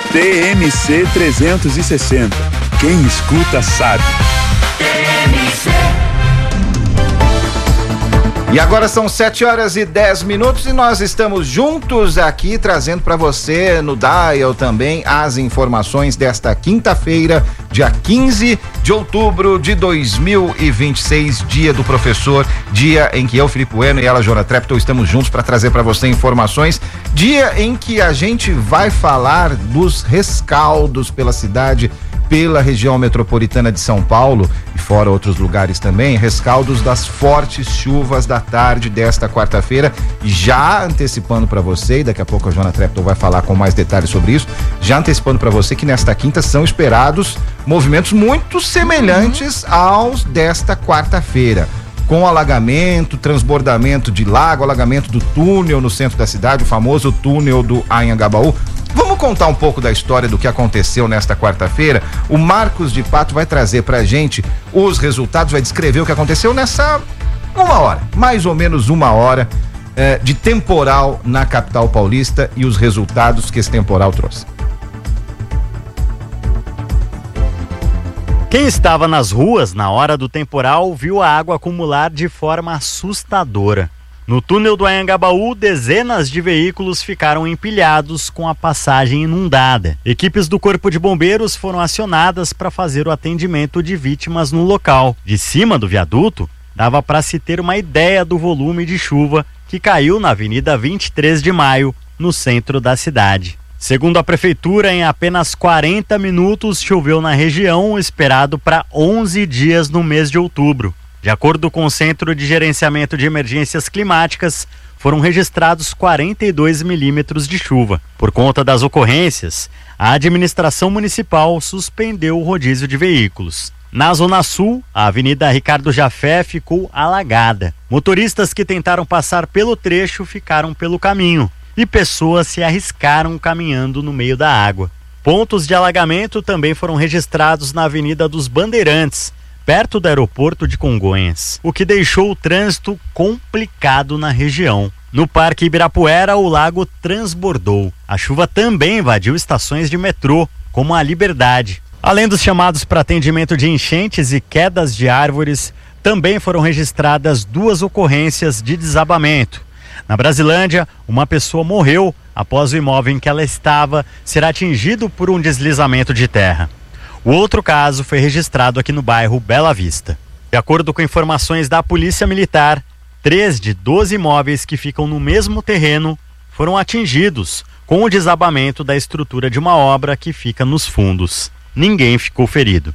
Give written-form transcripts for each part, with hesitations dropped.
TMC 360. Quem escuta sabe. E agora são 7h10 e nós estamos juntos aqui trazendo para você no Dial também as informações desta quinta-feira, dia 15 de outubro de 2026, dia do professor, dia em que eu, Felipe Bueno, e ela, Joana Treptow, estamos juntos para trazer para você informações, dia em que a gente vai falar dos rescaldos pela cidade, pela região metropolitana de São Paulo e fora outros lugares também, rescaldos das fortes chuvas da tarde desta quarta-feira, já antecipando para você, e daqui a pouco a Joana Treptow vai falar com mais detalhes sobre isso, já antecipando para você que nesta quinta são esperados movimentos muito semelhantes aos desta quarta-feira, com alagamento, transbordamento de lago, alagamento do túnel no centro da cidade, o famoso túnel do Anhangabaú. Vamos contar um pouco da história do que aconteceu nesta quarta-feira. O Marcos de Pato vai trazer pra gente os resultados, vai descrever o que aconteceu nessa mais ou menos uma hora de temporal na capital paulista e os resultados que esse temporal trouxe. Quem estava nas ruas na hora do temporal viu a água acumular de forma assustadora. No túnel do Anhangabaú, dezenas de veículos ficaram empilhados com a passagem inundada. Equipes do Corpo de Bombeiros foram acionadas para fazer o atendimento de vítimas no local. De cima do viaduto, dava para se ter uma ideia do volume de chuva que caiu na Avenida 23 de Maio, no centro da cidade. Segundo a prefeitura, em apenas 40 minutos choveu na região, esperado para 11 dias no mês de outubro. De acordo com o Centro de Gerenciamento de Emergências Climáticas, foram registrados 42 milímetros de chuva. Por conta das ocorrências, a administração municipal suspendeu o rodízio de veículos. Na Zona Sul, a Avenida Ricardo Jafé ficou alagada. Motoristas que tentaram passar pelo trecho ficaram pelo caminho e pessoas se arriscaram caminhando no meio da água. Pontos de alagamento também foram registrados na Avenida dos Bandeirantes, perto do aeroporto de Congonhas, o que deixou o trânsito complicado na região. No Parque Ibirapuera, o lago transbordou. A chuva também invadiu estações de metrô, como a Liberdade. Além dos chamados para atendimento de enchentes e quedas de árvores, também foram registradas 2 ocorrências de desabamento. Na Brasilândia, uma pessoa morreu após o imóvel em que ela estava ser atingido por um deslizamento de terra. O outro caso foi registrado aqui no bairro Bela Vista. De acordo com informações da Polícia Militar, 3 de 12 imóveis que ficam no mesmo terreno foram atingidos com o desabamento da estrutura de uma obra que fica nos fundos. Ninguém ficou ferido.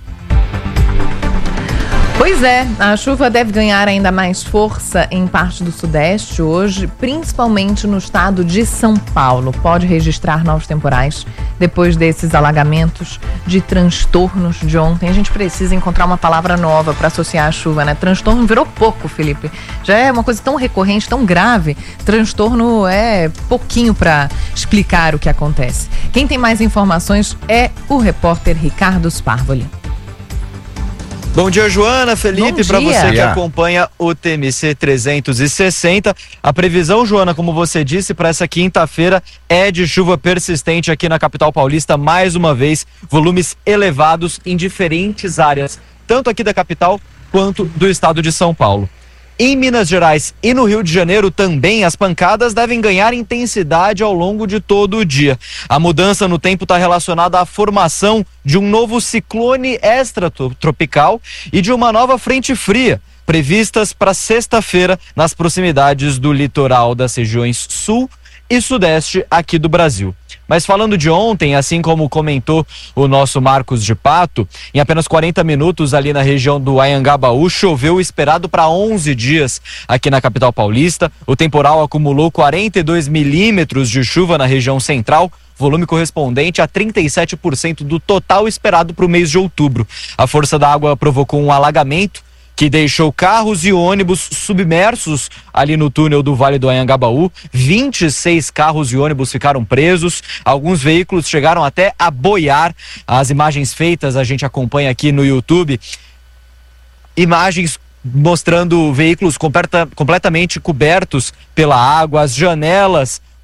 Pois é, a chuva deve ganhar ainda mais força em parte do Sudeste hoje, principalmente no estado de São Paulo. Pode registrar novos temporais depois desses alagamentos de transtornos de ontem. A gente precisa encontrar uma palavra nova para associar a chuva, né? Transtorno virou pouco, Felipe. Já é uma coisa tão recorrente, tão grave. Transtorno é pouquinho para explicar o que acontece. Quem tem mais informações é o repórter Ricardo Sparvoli. Bom dia, Joana, Felipe, para você que acompanha o TMC 360. A previsão, Joana, como você disse, para essa quinta-feira é de chuva persistente aqui na capital paulista, mais uma vez, volumes elevados em diferentes áreas, tanto aqui da capital quanto do estado de São Paulo. Em Minas Gerais e no Rio de Janeiro também as pancadas devem ganhar intensidade ao longo de todo o dia. A mudança no tempo está relacionada à formação de um novo ciclone extratropical e de uma nova frente fria, previstas para sexta-feira nas proximidades do litoral das regiões sul e sudeste aqui do Brasil. Mas falando de ontem, assim como comentou o nosso Marcos de Pato, em apenas 40 minutos ali na região do Anhangabaú, choveu esperado para 11 dias aqui na capital paulista. O temporal acumulou 42 milímetros de chuva na região central, volume correspondente a 37% do total esperado para o mês de outubro. A força da água provocou um alagamento que deixou carros e ônibus submersos ali no túnel do Vale do Anhangabaú. 26 carros e ônibus ficaram presos, alguns veículos chegaram até a boiar. As imagens feitas a gente acompanha aqui no YouTube, imagens mostrando veículos completamente cobertos pela água, as janelas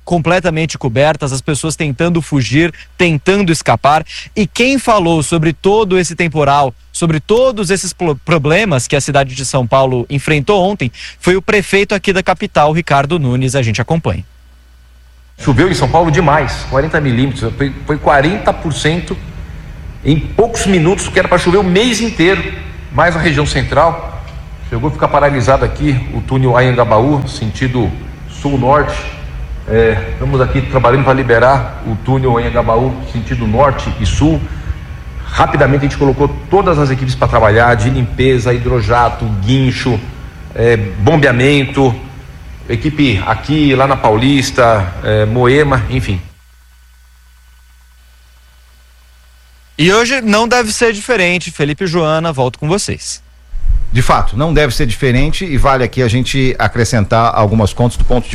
completamente cobertas, as pessoas tentando fugir, tentando escapar. E quem falou sobre todo esse temporal, sobre todos esses problemas que a cidade de São Paulo enfrentou ontem, foi o prefeito aqui da capital, Ricardo Nunes. A gente acompanha. Choveu em São Paulo demais, 40 milímetros, foi 40% em poucos minutos, que era para chover o mês inteiro. Mais a região central, chegou a ficar paralisado aqui o túnel Anhangabaú, sentido sul-norte. Estamos aqui trabalhando para liberar o túnel Anhangabaú, sentido norte e sul. Rapidamente a gente colocou todas as equipes para trabalhar, de limpeza, hidrojato, guincho, bombeamento, equipe aqui, lá na Paulista, Moema, enfim. E hoje não deve ser diferente. Felipe e Joana, volto com vocês. De fato, não deve ser diferente, e vale aqui a gente acrescentar algumas coisas do ponto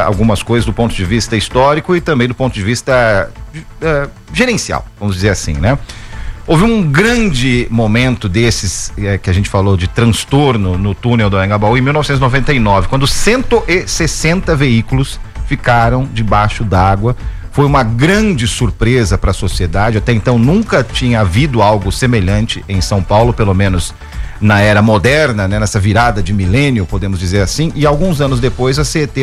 de vista histórico e também do ponto de vista gerencial, vamos dizer assim, né? Houve um grande momento desses que a gente falou de transtorno no túnel do Anhangabaú em 1999, quando 160 veículos ficaram debaixo d'água. Foi uma grande surpresa para a sociedade. Até então nunca tinha havido algo semelhante em São Paulo, pelo menos na era moderna, né? Nessa virada de milênio, podemos dizer assim. E alguns anos depois a CET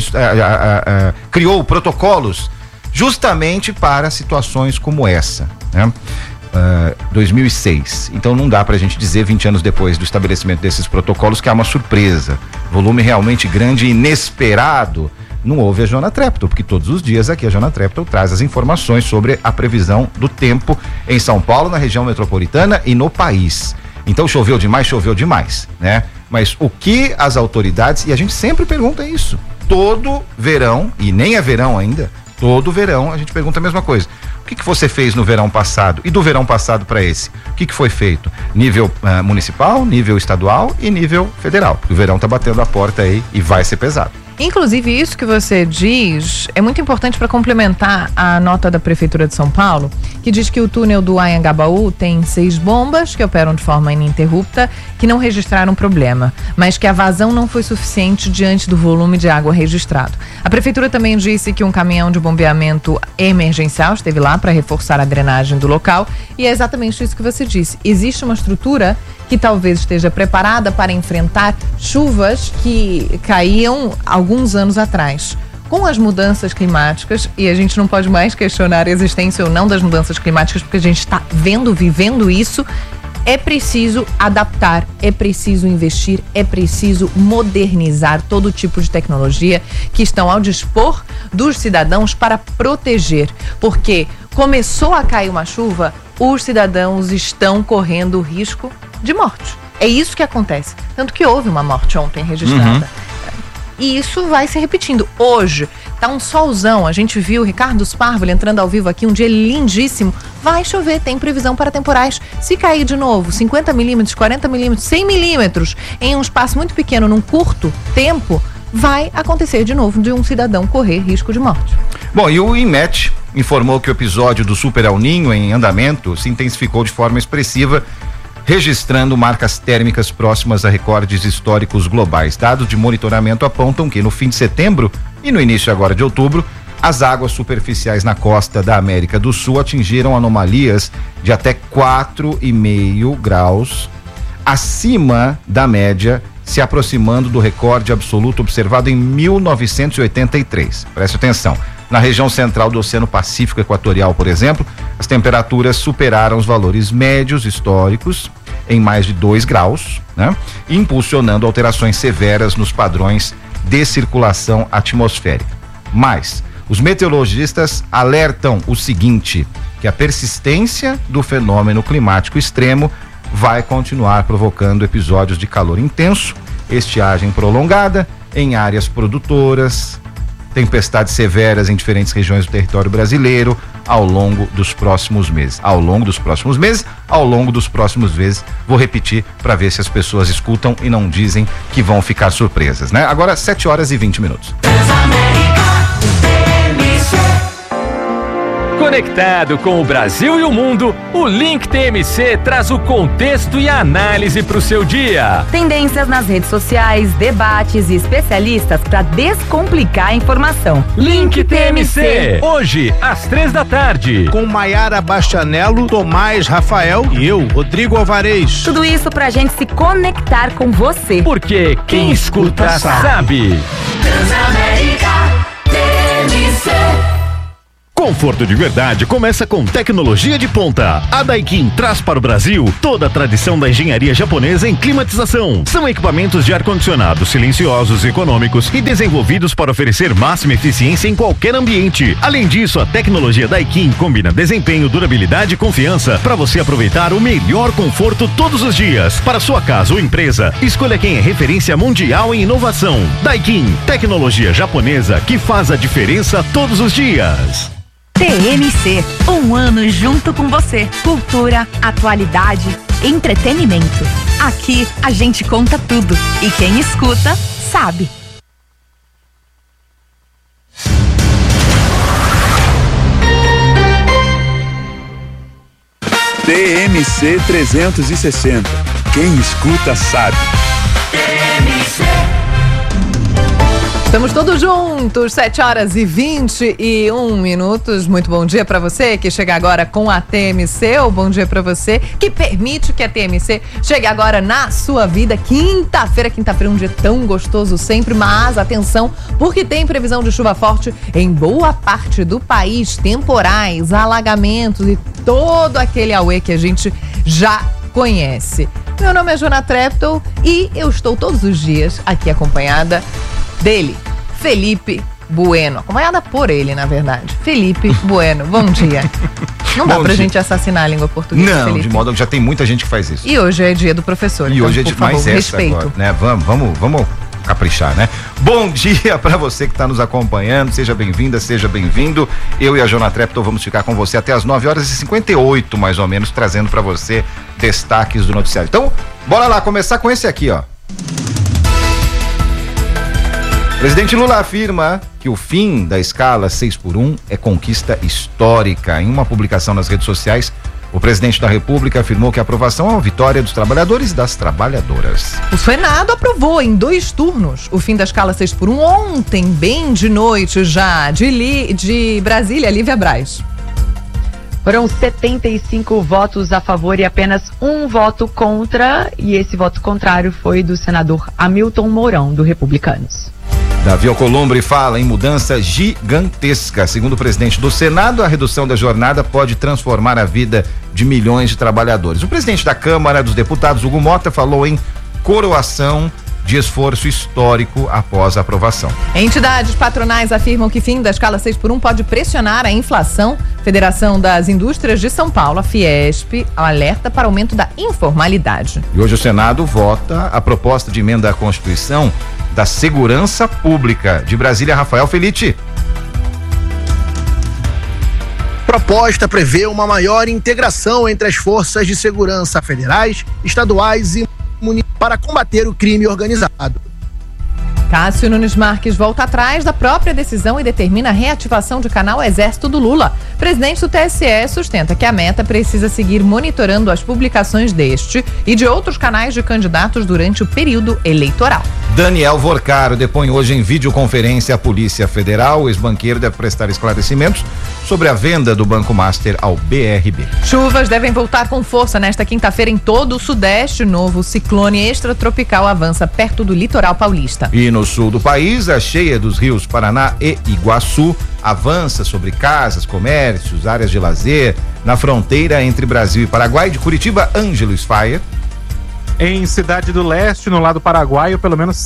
criou protocolos justamente para situações como essa, né? 2006. Então não dá pra gente dizer 20 anos depois do estabelecimento desses protocolos que há uma surpresa, volume realmente grande e inesperado. Não houve a Joana Treptow, porque todos os dias aqui a Joana Treptow traz as informações sobre a previsão do tempo em São Paulo, na região metropolitana e no país. Então choveu demais, né? Mas o que as autoridades, e a gente sempre pergunta isso, todo verão, e nem é verão ainda, todo verão a gente pergunta a mesma coisa. O que você fez no verão passado e do verão passado para esse? O que foi feito? Nível municipal, nível estadual e nível federal. O verão tá batendo a porta aí e vai ser pesado. Inclusive, isso que você diz é muito importante para complementar a nota da Prefeitura de São Paulo, que diz que o túnel do Anhangabaú tem 6 bombas que operam de forma ininterrupta, que não registraram problema, mas que a vazão não foi suficiente diante do volume de água registrado. A Prefeitura também disse que um caminhão de bombeamento emergencial esteve lá para reforçar a drenagem do local, e é exatamente isso que você disse. Existe uma estrutura que talvez esteja preparada para enfrentar chuvas que caíam alguns anos atrás. Com as mudanças climáticas, e a gente não pode mais questionar a existência ou não das mudanças climáticas, porque a gente está vivendo isso, é preciso adaptar, é preciso investir, é preciso modernizar todo tipo de tecnologia que estão ao dispor dos cidadãos para proteger, porque começou a cair uma chuva, os cidadãos estão correndo risco de morte. É isso que acontece. Tanto que houve uma morte ontem registrada. E isso vai se repetindo. Hoje tá um solzão. A gente viu o Ricardo Sparvoli entrando ao vivo aqui, um dia lindíssimo. Vai chover, tem previsão para temporais. Se cair de novo 50 milímetros, 40 milímetros, 100 milímetros em um espaço muito pequeno, num curto tempo, vai acontecer de novo de um cidadão correr risco de morte. Bom, e o INMET informou que o episódio do Super El Niño em andamento se intensificou de forma expressiva, registrando marcas térmicas próximas a recordes históricos globais. Dados de monitoramento apontam que no fim de setembro e no início agora de outubro, as águas superficiais na costa da América do Sul atingiram anomalias de até 4,5 graus acima da média, se aproximando do recorde absoluto observado em 1983. Preste atenção. Na região central do Oceano Pacífico Equatorial, por exemplo, as temperaturas superaram os valores médios históricos em mais de 2 graus, né? Impulsionando alterações severas nos padrões de circulação atmosférica. Mas os meteorologistas alertam o seguinte, que a persistência do fenômeno climático extremo vai continuar provocando episódios de calor intenso, estiagem prolongada em áreas produtoras, tempestades severas em diferentes regiões do território brasileiro ao longo dos próximos meses. Ao longo dos próximos meses, vou repetir para ver se as pessoas escutam e não dizem que vão ficar surpresas, né? Agora 7h20. Conectado com o Brasil e o mundo, o Link TMC traz o contexto e a análise para o seu dia. Tendências nas redes sociais, debates e especialistas para descomplicar a informação. Link TMC, hoje às 15h. Com Maiara Bastianello, Tomás Rafael e eu, Rodrigo Alvarez. Tudo isso pra gente se conectar com você. Porque quem escuta sabe. Transamérica TMC. Conforto de verdade começa com tecnologia de ponta. A Daikin traz para o Brasil toda a tradição da engenharia japonesa em climatização. São equipamentos de ar-condicionado silenciosos e econômicos e desenvolvidos para oferecer máxima eficiência em qualquer ambiente. Além disso, a tecnologia Daikin combina desempenho, durabilidade e confiança para você aproveitar o melhor conforto todos os dias. Para sua casa ou empresa, escolha quem é referência mundial em inovação. Daikin, tecnologia japonesa que faz a diferença todos os dias. TMC, um ano junto com você. Cultura, atualidade, entretenimento. Aqui a gente conta tudo e quem escuta sabe. TMC 360. Quem escuta sabe. TMC. Estamos todos juntos, 7h21. Muito bom dia para você que chega agora com a TMC, ou bom dia para você que permite que a TMC chegue agora na sua vida. Quinta-feira um dia tão gostoso sempre, mas atenção, porque tem previsão de chuva forte em boa parte do país, temporais, alagamentos e todo aquele auê que a gente já conhece. Meu nome é Jona Treptow e eu estou todos os dias aqui acompanhada dele, Felipe Bueno. Acompanhada por ele, na verdade. Felipe Bueno, bom dia. Não dá pra gente assassinar a língua portuguesa, não, Felipe. De modo que já tem muita gente que faz isso. E hoje é dia do professor. E então, hoje é por favor, mais respeito. Agora, né? Vamos caprichar, né? Bom dia para você que está nos acompanhando, seja bem-vinda, seja bem-vindo. Eu e a Jona Treptow vamos ficar com você até as 9h58, mais ou menos, trazendo para você destaques do noticiário. Então, bora lá, começar com esse aqui, ó. Presidente Lula afirma que o fim da escala 6x1 é conquista histórica. Em uma publicação nas redes sociais, o presidente da República afirmou que a aprovação é uma vitória dos trabalhadores e das trabalhadoras. O Senado aprovou em 2 turnos o fim da escala 6x1 ontem, bem de noite já, de Brasília, Lívia Braz. Foram 75 votos a favor e apenas 1 voto contra, e esse voto contrário foi do senador Hamilton Mourão, do Republicanos. Davi Alcolumbre fala em mudança gigantesca. Segundo o presidente do Senado, a redução da jornada pode transformar a vida de milhões de trabalhadores. O presidente da Câmara dos Deputados, Hugo Mota, falou em coroação de esforço histórico após a aprovação. Entidades patronais afirmam que fim da escala 6x1 pode pressionar a inflação. Federação das Indústrias de São Paulo, a Fiesp, alerta para aumento da informalidade. E hoje o Senado vota a proposta de emenda à Constituição da Segurança Pública. De Brasília, Rafael Felitti. Proposta prevê uma maior integração entre as forças de segurança federais, estaduais e municipais para combater o crime organizado. Cássio Nunes Marques volta atrás da própria decisão e determina a reativação de canal Exército do Lula. Presidente do TSE sustenta que a meta precisa seguir monitorando as publicações deste e de outros canais de candidatos durante o período eleitoral. Daniel Vorcaro depõe hoje em videoconferência à Polícia Federal. O ex-banqueiro deve prestar esclarecimentos sobre a venda do Banco Master ao BRB. Chuvas devem voltar com força nesta quinta-feira em todo o Sudeste. Novo ciclone extratropical avança perto do litoral paulista. E no sul do país, a cheia dos rios Paraná e Iguaçu avança sobre casas, comércios, áreas de lazer, na fronteira entre Brasil e Paraguai. De Curitiba, Ângelo Sfaia. Em Cidade do Leste, no lado paraguaio, pelo menos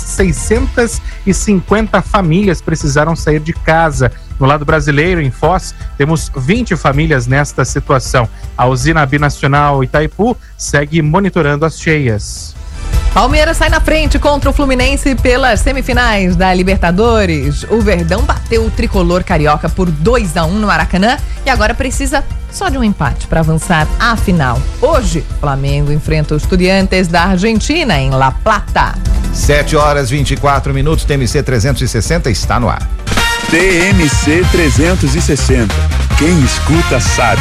650 famílias precisaram sair de casa. No lado brasileiro, em Foz, temos 20 famílias nesta situação. A usina binacional Itaipu segue monitorando as cheias. Palmeiras sai na frente contra o Fluminense pelas semifinais da Libertadores. O Verdão bateu o tricolor carioca por 2-1 no Maracanã e agora precisa só de um empate para avançar à final. Hoje, Flamengo enfrenta os Estudiantes da Argentina em La 7h24. TMC 360 está no ar. TMC 360. Quem escuta sabe.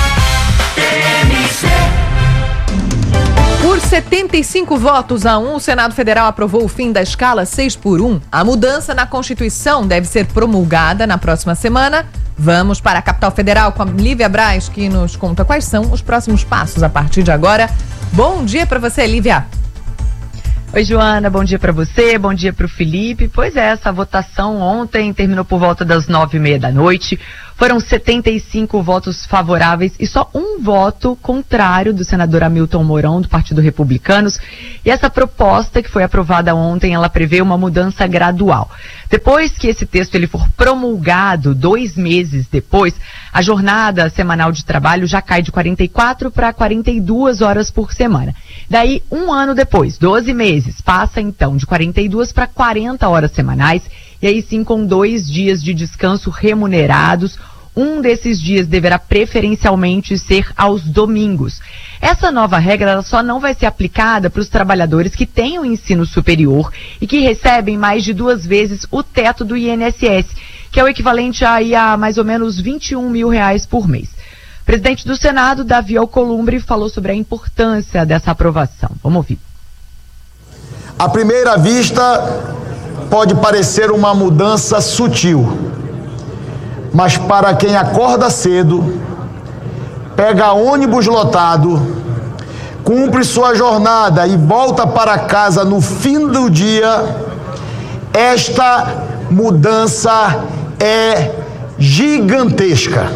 Por 75 votos a 1, o Senado Federal aprovou o fim da escala 6x1. A mudança na Constituição deve ser promulgada na próxima semana. Vamos para a capital federal com a Lívia Braz, que nos conta quais são os próximos passos a partir de agora. Bom dia para você, Lívia. Oi, Joana, bom dia para você, bom dia para o Felipe. Pois é, essa votação ontem terminou por volta das 9h30 da noite. Foram 75 votos favoráveis e só um voto contrário do senador Hamilton Mourão, do Partido Republicanos. E essa proposta que foi aprovada ontem, ela prevê uma mudança gradual. Depois que esse texto ele for promulgado, 2 meses depois, a jornada semanal de trabalho já cai de 44 para 42 horas por semana. Daí, 1 ano depois, 12 meses, passa então de 42 para 40 horas semanais, e aí sim com 2 dias de descanso remunerados. Um desses dias deverá preferencialmente ser aos domingos. Essa nova regra ela só não vai ser aplicada para os trabalhadores que têm o ensino superior e que recebem mais de 2 vezes o teto do INSS, que é o equivalente aí a mais ou menos R$21 mil por mês. O presidente do Senado, Davi Alcolumbre, falou sobre a importância dessa aprovação. Vamos ouvir. À primeira vista, pode parecer uma mudança sutil, mas para quem acorda cedo, pega ônibus lotado, cumpre sua jornada e volta para casa no fim do dia, esta mudança é gigantesca.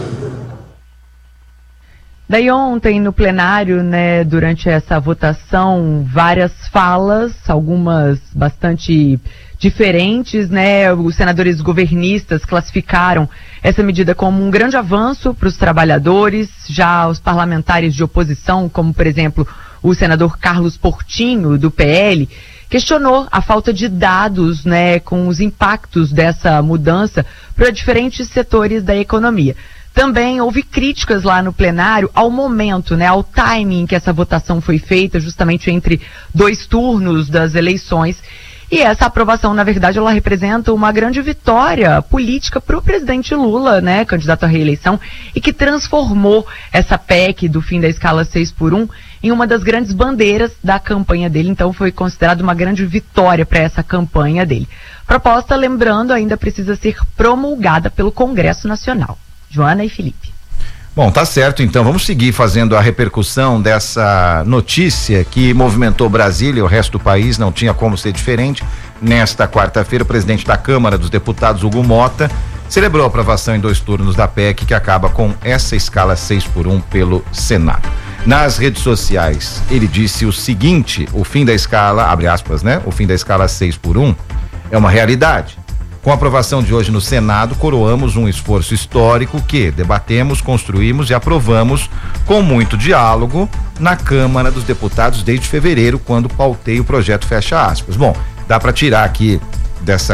Daí ontem no plenário, né, durante essa votação, várias falas, algumas bastante diferentes, né? Os senadores governistas classificaram essa medida como um grande avanço para os trabalhadores. Já os parlamentares de oposição, como por exemplo o senador Carlos Portinho, do PL, questionou a falta de dados, né, com os impactos dessa mudança para diferentes setores da economia. Também houve críticas lá no plenário ao momento, né, ao timing que essa votação foi feita, justamente entre 2 turnos das eleições. E essa aprovação, na verdade, ela representa uma grande vitória política para o presidente Lula, né, candidato à reeleição, e que transformou essa PEC do fim da escala 6x1 em uma das grandes bandeiras da campanha dele. Então foi considerado uma grande vitória para essa campanha dele. Proposta, lembrando, ainda precisa ser promulgada pelo Congresso Nacional. Joana e Felipe. Bom, tá certo, então vamos seguir fazendo a repercussão dessa notícia que movimentou Brasília e o resto do país, não tinha como ser diferente. Nesta quarta-feira, o presidente da Câmara dos Deputados, Hugo Mota, celebrou a aprovação em 2 turnos da PEC, que acaba com essa escala 6x1 pelo Senado. Nas redes sociais, ele disse o seguinte: o fim da escala, abre aspas, né? O fim da escala 6x1 é uma realidade. Com a aprovação de hoje no Senado, coroamos um esforço histórico que debatemos, construímos e aprovamos com muito diálogo na Câmara dos Deputados desde fevereiro, quando pautei o projeto, fecha aspas. Bom, dá para tirar aqui desse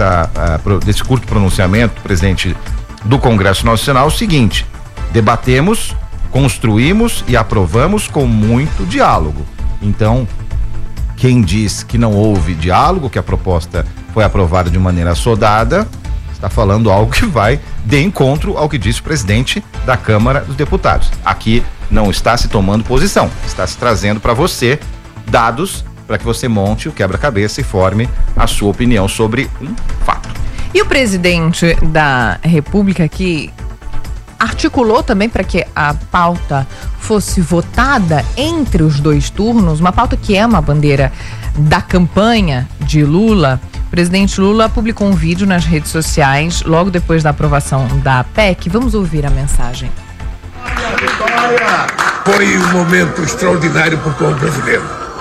curto pronunciamento do presidente do Congresso Nacional o seguinte: debatemos, construímos e aprovamos com muito diálogo. Então, quem diz que não houve diálogo, que a proposta foi aprovada de maneira assodada, está falando algo que vai de encontro ao que disse o presidente da Câmara dos Deputados. Aqui não está se tomando posição, está se trazendo para você dados para que você monte o quebra-cabeça e forme a sua opinião sobre um fato. E o presidente da República, que articulou também para que a pauta fosse votada entre os 2 turnos, uma pauta que é uma bandeira da campanha de Lula. O presidente Lula publicou um vídeo nas redes sociais logo depois da aprovação da PEC. Vamos ouvir a mensagem. A vitória foi um momento extraordinário para o povo brasileiro.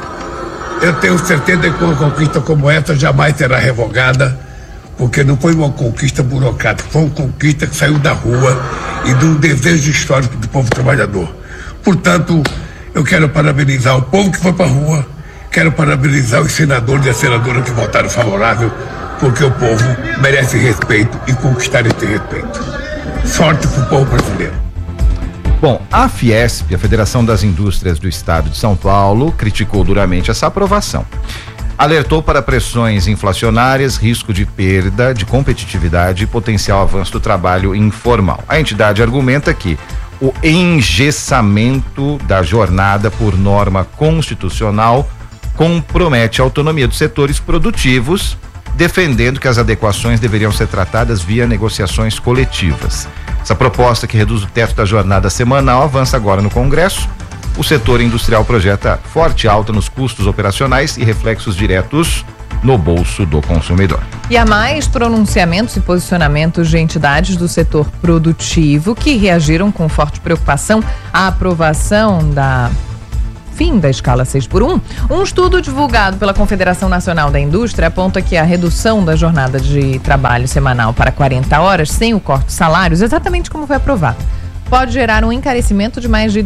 Eu tenho certeza que uma conquista como essa jamais será revogada, porque não foi uma conquista burocrática, foi uma conquista que saiu da rua e de um desejo histórico do povo trabalhador. Portanto, eu quero parabenizar o povo que foi para a rua, quero parabenizar os senadores e as senadoras que votaram favorável, porque o povo merece respeito e conquistar esse respeito. Sorte para o povo brasileiro. Bom, a Fiesp, a Federação das Indústrias do Estado de São Paulo, criticou duramente essa aprovação. alertou para pressões inflacionárias, risco de perda de competitividade e potencial avanço do trabalho informal. A entidade argumenta que o engessamento da jornada por norma constitucional compromete a autonomia dos setores produtivos, defendendo que as adequações deveriam ser tratadas via negociações coletivas. Essa proposta, que reduz o teto da jornada semanal, avança agora no Congresso. O setor industrial projeta forte alta nos custos operacionais e reflexos diretos no bolso do consumidor. E há mais pronunciamentos e posicionamentos de entidades do setor produtivo que reagiram com forte preocupação à aprovação da fim da escala 6x1. Um estudo divulgado pela Confederação Nacional da Indústria aponta que a redução da jornada de trabalho semanal para 40 horas, sem o corte de salários, exatamente como foi aprovado, pode gerar um encarecimento de mais de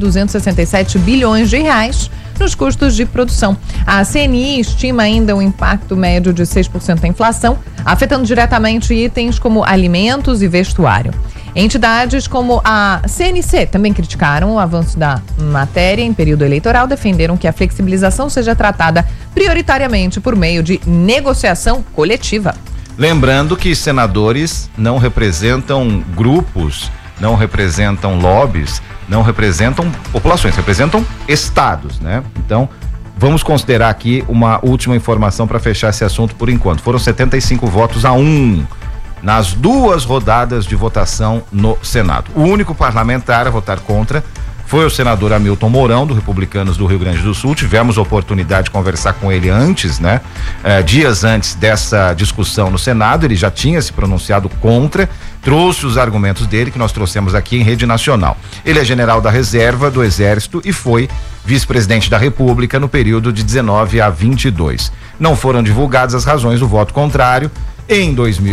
267 bilhões de reais nos custos de produção. A CNI estima ainda um impacto médio de 6% da inflação, afetando diretamente itens como alimentos e vestuário. Entidades como a CNC também criticaram o avanço da matéria em período eleitoral, defenderam que a flexibilização seja tratada prioritariamente por meio de negociação coletiva. Lembrando que senadores não representam grupos, não representam lobbies, não representam populações, representam estados, né? Então, vamos considerar aqui uma última informação para fechar esse assunto por enquanto. Foram 75 votos a 1 nas duas rodadas de votação no Senado. O único parlamentar a votar contra foi o senador Hamilton Mourão, do Republicanos do Rio Grande do Sul. Tivemos a oportunidade de conversar com ele antes, né? Dias antes dessa discussão no Senado, ele já tinha se pronunciado contra, trouxe os argumentos dele que nós trouxemos aqui em rede nacional. Ele é general da reserva do Exército e foi vice-presidente da República no período de 19 a 22. Não foram divulgadas as razões do voto contrário. Em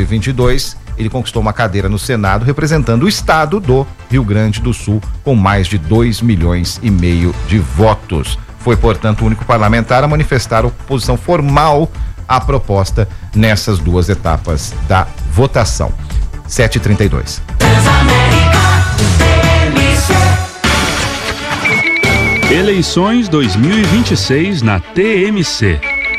2022, ele conquistou uma cadeira no Senado representando o estado do Rio Grande do Sul com mais de 2,5 milhões de votos. Foi, portanto, o único parlamentar a manifestar oposição formal à proposta nessas duas etapas da votação. 7h32. Eleições 2026 na TMC.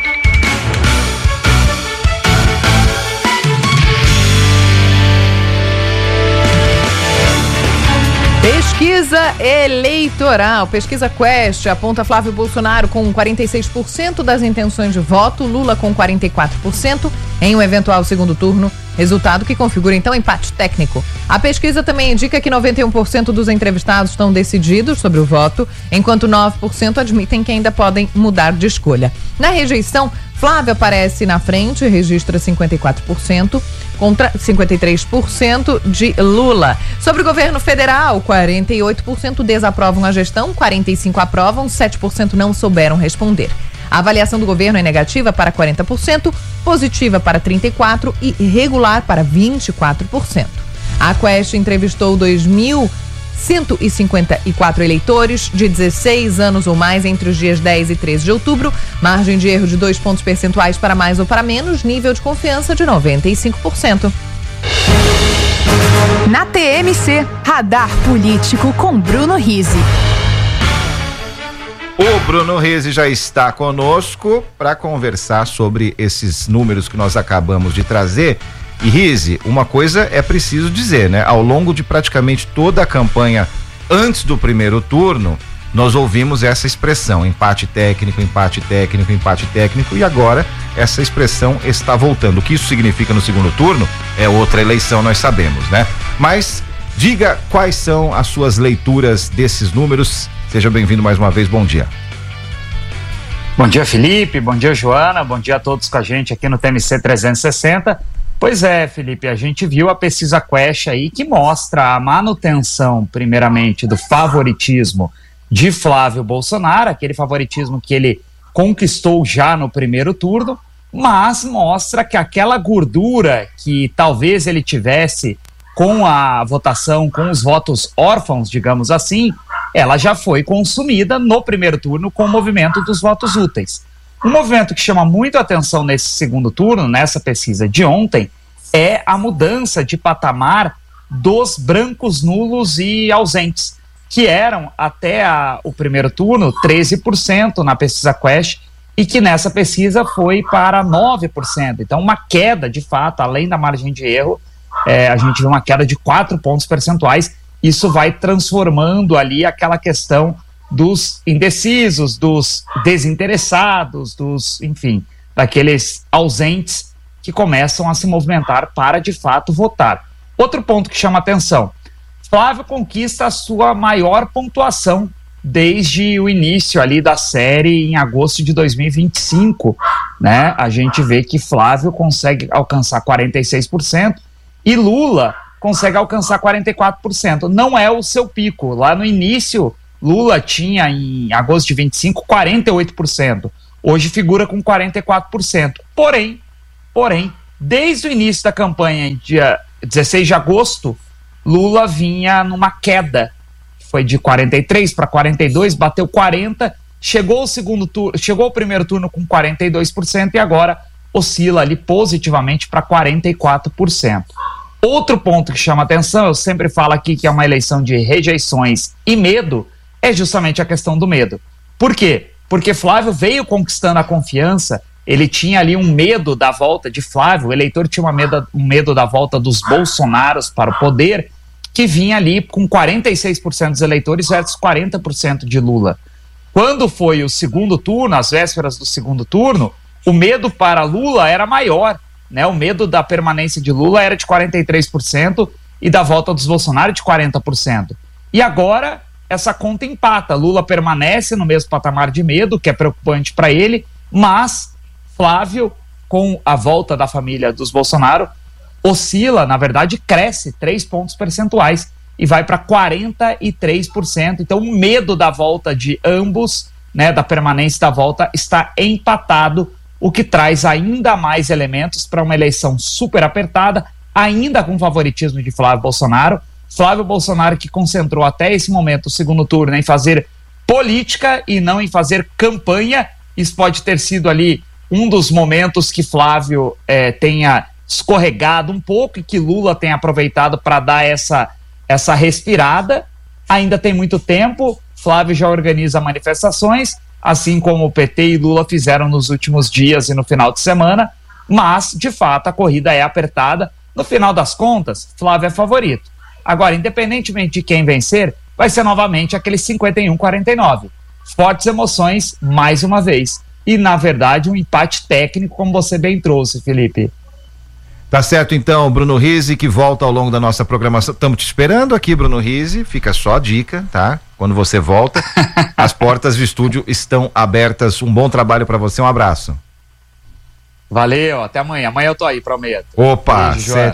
Pesquisa eleitoral. Pesquisa Quest aponta Flávio Bolsonaro com 46% das intenções de voto, Lula com 44% em um eventual segundo turno, resultado que configura então empate técnico. A pesquisa também indica que 91% dos entrevistados estão decididos sobre o voto, enquanto 9% admitem que ainda podem mudar de escolha. Na rejeição, Flávio aparece na frente, registra 54%, contra 53% de Lula. Sobre o governo federal, 48% desaprovam a gestão, 45% aprovam, 7% não souberam responder. A avaliação do governo é negativa para 40%, positiva para 34% e irregular para 24%. A Quest entrevistou 2.154 eleitores de 16 anos ou mais entre os dias 10 e 13 de outubro, margem de erro de 2 pontos percentuais para mais ou para menos, nível de confiança de 95%. Na TMC, Radar Político com Bruno Rizzi. O Bruno Rizzi já está conosco para conversar sobre esses números que nós acabamos de trazer. E Rizzi, uma coisa é preciso dizer, né? Ao longo de praticamente toda a campanha antes do primeiro turno, nós ouvimos essa expressão, empate técnico, empate técnico, empate técnico, e agora essa expressão está voltando. O que isso significa no segundo turno é outra eleição, nós sabemos, né? Mas diga quais são as suas leituras desses números. Seja bem-vindo mais uma vez, bom dia. Bom dia, Felipe, bom dia, Joana, bom dia a todos com a gente aqui no TMC 360. Pois é, Felipe, a gente viu a pesquisa Quest aí que mostra a manutenção, primeiramente, do favoritismo de Flávio Bolsonaro, aquele favoritismo que ele conquistou já no primeiro turno, mas mostra que aquela gordura que talvez ele tivesse com a votação, com os votos órfãos, digamos assim, ela já foi consumida no primeiro turno com o movimento dos votos úteis. Um movimento que chama muito a atenção nesse segundo turno, nessa pesquisa de ontem, é a mudança de patamar dos brancos, nulos e ausentes, que eram até o primeiro turno 13% na pesquisa Quest e que nessa pesquisa foi para 9%. Então, uma queda, de fato, além da margem de erro, a gente vê uma queda de 4 pontos percentuais. Isso vai transformando ali aquela questão dos indecisos, dos desinteressados, enfim, daqueles ausentes que começam a se movimentar para, de fato, votar. Outro ponto que chama atenção: Flávio conquista a sua maior pontuação desde o início ali da série em agosto de 2025, né? A gente vê que Flávio consegue alcançar 46% e Lula consegue alcançar 44%. Não é o seu pico. Lá no início, Lula tinha, em agosto de 25, 48%. Hoje figura com 44%. Porém, desde o início da campanha, em dia 16 de agosto, Lula vinha numa queda. Foi de 43 para 42, bateu 40, chegou o primeiro turno com 42% e agora oscila ali positivamente para 44%. Outro ponto que chama atenção, eu sempre falo aqui que é uma eleição de rejeições e medo, é justamente a questão do medo. Por quê? Porque Flávio veio conquistando a confiança, ele tinha ali um medo da volta de Flávio, o eleitor tinha um medo da volta dos Bolsonaros para o poder, que vinha ali com 46% dos eleitores versus 40% de Lula. Quando foi o segundo turno, às vésperas do segundo turno, o medo para Lula era maior, né? O medo da permanência de Lula era de 43% e da volta dos Bolsonaro de 40%. E agora essa conta empata. Lula permanece no mesmo patamar de medo, que é preocupante para ele, mas Flávio, com a volta da família dos Bolsonaro, oscila, na verdade, cresce 3 pontos percentuais e vai para 43%. Então, o medo da volta de ambos, né, da permanência da volta, está empatado, o que traz ainda mais elementos para uma eleição super apertada, ainda com favoritismo de Flávio Bolsonaro. Flávio Bolsonaro, que concentrou até esse momento o segundo turno em fazer política e não em fazer campanha. Isso pode ter sido ali um dos momentos que Flávio tenha escorregado um pouco e que Lula tenha aproveitado para dar essa respirada. Ainda tem muito tempo, Flávio já organiza manifestações, assim como o PT e Lula fizeram nos últimos dias e no final de semana, mas, de fato, a corrida é apertada. No final das contas, Flávio é favorito. Agora, independentemente de quem vencer, vai ser novamente aquele 51-49. Fortes emoções, mais uma vez. E, na verdade, um empate técnico, como você bem trouxe, Felipe. Tá certo, então, Bruno Rizzi, que volta ao longo da nossa programação. Estamos te esperando aqui, Bruno Rizzi. Fica só a dica, tá? Quando você volta, as portas do estúdio estão abertas. Um bom trabalho para você, um abraço. Valeu, até amanhã. Amanhã eu tô aí, prometo. Opa,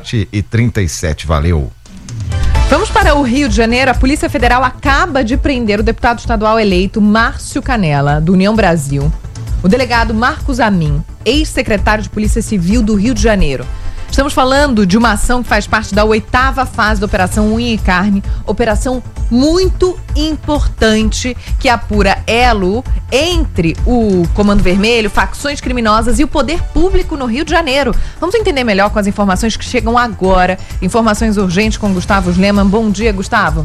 7h37, valeu. Vamos para o Rio de Janeiro. A Polícia Federal acaba de prender o deputado estadual eleito Márcio Canela, do União Brasil. O delegado Marcos Amin, ex-secretário de Polícia Civil do Rio de Janeiro. Estamos falando de uma ação que faz parte da 8ª fase da Operação Unha e Carne, operação muito importante que apura elo entre o Comando Vermelho, facções criminosas e o poder público no Rio de Janeiro. Vamos entender melhor com as informações que chegam agora. Informações urgentes com Gustavo Sleman. Bom dia, Gustavo.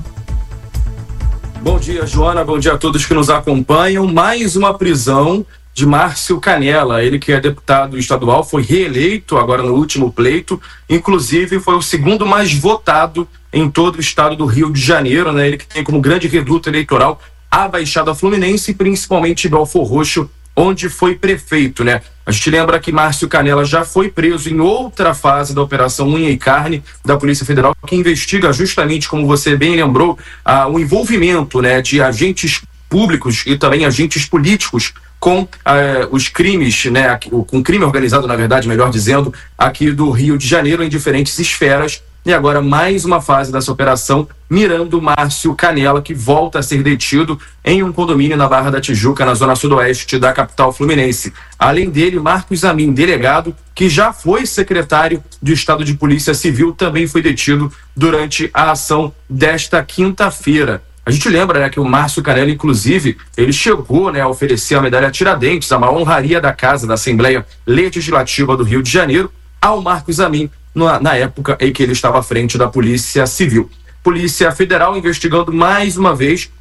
Bom dia, Joana. Bom dia a todos que nos acompanham. Mais uma prisão de Márcio Canela, ele que é deputado estadual, foi reeleito agora no último pleito, inclusive foi o segundo mais votado em todo o estado do Rio de Janeiro, né? Ele que tem como grande reduto eleitoral a Baixada Fluminense e principalmente Belfor Roxo, onde foi prefeito, né? A gente lembra que Márcio Canela já foi preso em outra fase da Operação Unha e Carne da Polícia Federal, que investiga justamente, como você bem lembrou, o envolvimento, né, de agentes públicos e também agentes políticos com os crimes, né, com crime organizado, na verdade, melhor dizendo, aqui do Rio de Janeiro, em diferentes esferas. E agora mais uma fase dessa operação, mirando Márcio Canela, que volta a ser detido em um condomínio na Barra da Tijuca, na zona sudoeste da capital fluminense. Além dele, Marcos Amin, delegado, que já foi secretário de Estado de Polícia Civil, também foi detido durante a ação desta quinta-feira. A gente lembra, né, que o Márcio Canela, inclusive, ele chegou, né, a oferecer a medalha Tiradentes, a maior honraria da Casa da Assembleia Legislativa do Rio de Janeiro, ao Marcos Amin, na época em que ele estava à frente da Polícia Civil. Polícia Federal investigando mais uma vez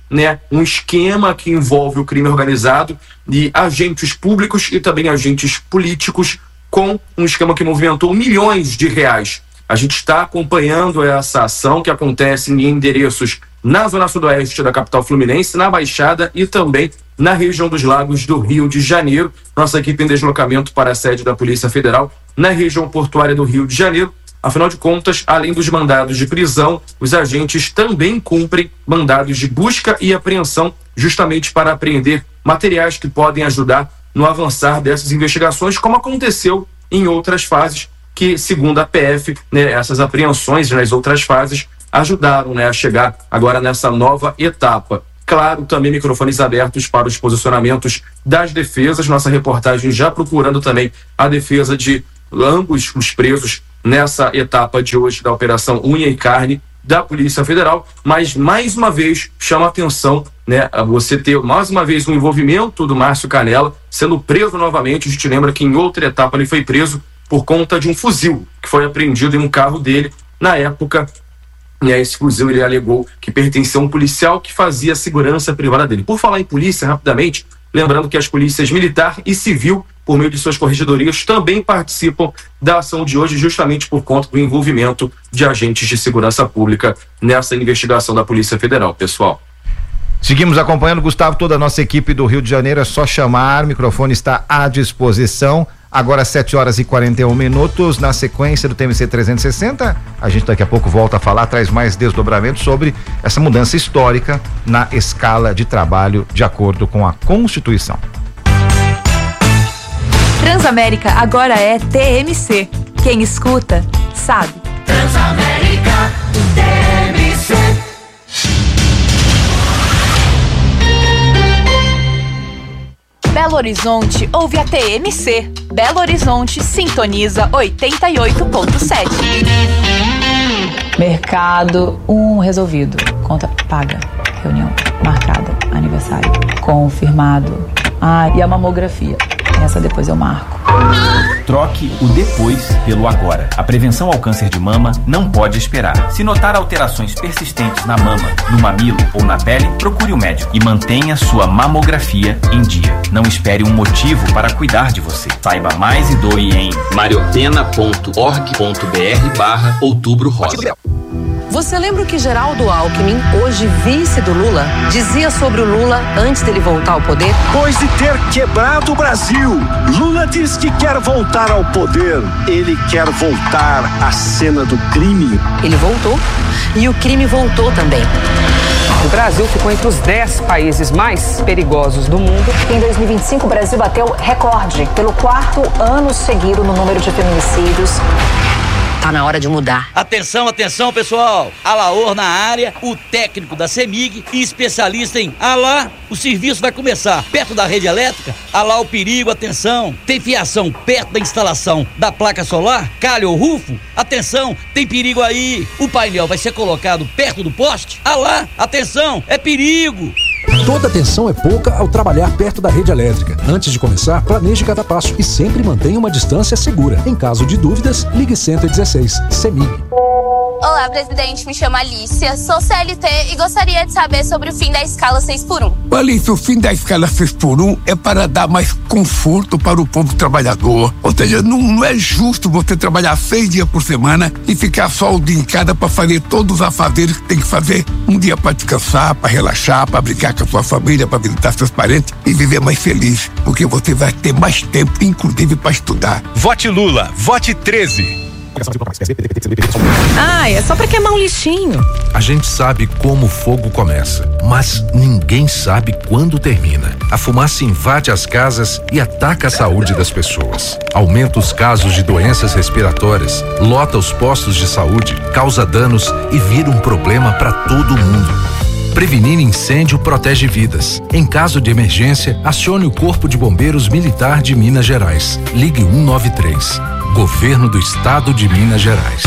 né, um esquema que envolve o crime organizado e agentes públicos e também agentes políticos, com um esquema que movimentou milhões de reais. A gente está acompanhando essa ação que acontece em endereços na zona sudoeste da capital fluminense, na Baixada e também na região dos Lagos do Rio de Janeiro. Nossa equipe em deslocamento para a sede da Polícia Federal na região portuária do Rio de Janeiro. Afinal de contas, além dos mandados de prisão, os agentes também cumprem mandados de busca e apreensão, justamente para apreender materiais que podem ajudar no avançar dessas investigações, como aconteceu em outras fases, que, segundo a PF, né, essas apreensões nas outras fases ajudaram, né, a chegar agora nessa nova etapa. Claro, também microfones abertos para os posicionamentos das defesas. Nossa reportagem já procurando também a defesa de ambos os presos nessa etapa de hoje da Operação Unha e Carne da Polícia Federal, mas mais uma vez chama a atenção, né, a você ter mais uma vez o envolvimento do Márcio Canela sendo preso novamente. A gente lembra que em outra etapa ele foi preso por conta de um fuzil que foi apreendido em um carro dele na época. E aí esse fuzil ele alegou que pertencia a um policial que fazia a segurança privada dele. Por falar em polícia, rapidamente, lembrando que as polícias militar e civil, por meio de suas corregedorias, também participam da ação de hoje, justamente por conta do envolvimento de agentes de segurança pública nessa investigação da Polícia Federal, pessoal. Seguimos acompanhando, Gustavo, toda a nossa equipe do Rio de Janeiro, é só chamar, o microfone está à disposição. Agora 7h41, na sequência do TMC 360, a gente daqui a pouco volta a falar, traz mais desdobramentos sobre essa mudança histórica na escala de trabalho de acordo com a Constituição. Transamérica agora é TMC. Quem escuta, sabe. Transamérica, TMC. Belo Horizonte ouve a TMC. Belo Horizonte sintoniza 88.7. Mercado, resolvido. Conta paga. Reunião marcada. Aniversário confirmado. E a mamografia. Essa depois eu marco. Troque o depois pelo agora. A prevenção ao câncer de mama não pode esperar. Se notar alterações persistentes na mama, no mamilo ou na pele, procure o médico e mantenha sua mamografia em dia. Não espere um motivo para cuidar de você. Saiba mais e doe em mariopena.org.br/Outubro Rosa. Você lembra o que Geraldo Alckmin, hoje vice do Lula, dizia sobre o Lula antes dele voltar ao poder? Depois de ter quebrado o Brasil, Lula diz que quer voltar ao poder. Ele quer voltar à cena do crime. Ele voltou e o crime voltou também. O Brasil ficou entre os 10 países mais perigosos do mundo. Em 2025, o Brasil bateu recorde pelo 4º ano seguido no número de feminicídios. Tá na hora de mudar. Atenção, atenção, pessoal. Alaor na área, o técnico da CEMIG e especialista em o serviço vai começar. Perto da rede elétrica, o perigo, atenção. Tem fiação perto da instalação da placa solar, calha ou rufo? Atenção, tem perigo aí. O painel vai ser colocado perto do poste? Atenção, é perigo. Toda atenção é pouca ao trabalhar perto da rede elétrica. Antes de começar, planeje cada passo e sempre mantenha uma distância segura. Em caso de dúvidas, ligue 116. CEMIG. Olá, presidente. Me chamo Alicia, sou CLT e gostaria de saber sobre o fim da escala 6x1. Alicia, o fim da escala 6x1 é para dar mais conforto para o povo trabalhador. Ou seja, não é justo você trabalhar 6 dias por semana e ficar só o dia em casa para fazer todos os afazeres que tem que fazer. Um dia para descansar, para relaxar, para brincar com a sua família, para visitar seus parentes e viver mais feliz. Porque você vai ter mais tempo, inclusive para estudar. Vote Lula, vote 13. É só pra queimar um lixinho. A gente sabe como o fogo começa, mas ninguém sabe quando termina. A fumaça invade as casas e ataca a saúde das pessoas. Aumenta os casos de doenças respiratórias, lota os postos de saúde, causa danos e vira um problema para todo mundo. Prevenir incêndio protege vidas. Em caso de emergência, acione o Corpo de Bombeiros Militar de Minas Gerais. Ligue 193. Governo do Estado de Minas Gerais.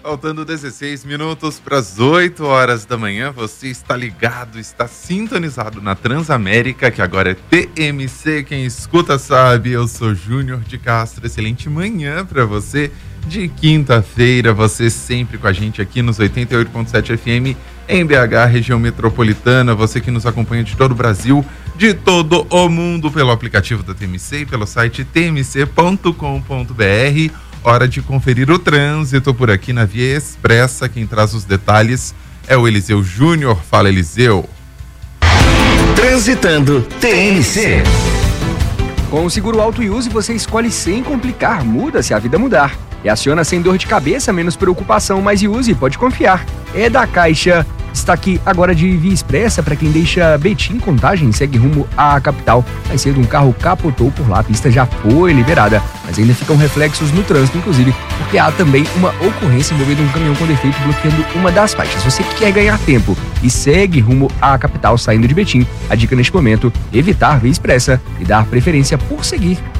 Faltando 16 minutos para as 8 horas da manhã, você está ligado, está sintonizado na Transamérica, que agora é TMC, quem escuta sabe, eu sou Júnior de Castro, excelente manhã para você, de quinta-feira, você sempre com a gente aqui nos 88.7 FM, em BH, região metropolitana, você que nos acompanha de todo o Brasil, de todo o mundo, pelo aplicativo da TMC e pelo site tmc.com.br. Hora de conferir o trânsito por aqui na Via Expressa. Quem traz os detalhes é o Eliseu Júnior. Fala, Eliseu. Transitando TMC. Com o seguro Auto e Use, você escolhe sem complicar, muda se a vida mudar. E aciona sem dor de cabeça, menos preocupação, mas Use, pode confiar. É da Caixa. Está aqui agora de Via Expressa para quem deixa Betim, Contagem, segue rumo à capital. Mais cedo um carro capotou por lá, a pista já foi liberada, mas ainda ficam reflexos no trânsito, inclusive porque há também uma ocorrência envolvendo um caminhão com defeito bloqueando uma das faixas. Você que quer ganhar tempo e segue rumo à capital saindo de Betim, a dica neste momento, evitar Via Expressa e dar preferência por seguir